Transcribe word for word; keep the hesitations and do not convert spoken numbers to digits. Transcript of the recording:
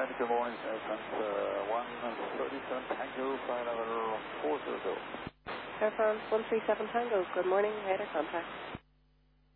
Trent, good morning. Air France uh, one thirty-seven Tango, flight level four zero zero. Air France one three seven Tango, good morning, radar contact.